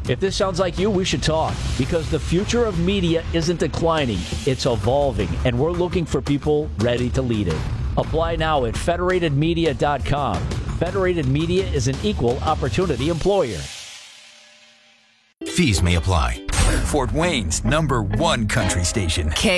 If this sounds like you, we should talk, because the future of media isn't declining, it's evolving, and we're looking for people ready to lead it. Apply now at federatedmedia.com. Federated Media is an equal opportunity employer. Fees may apply. Fort Wayne's #1 country station.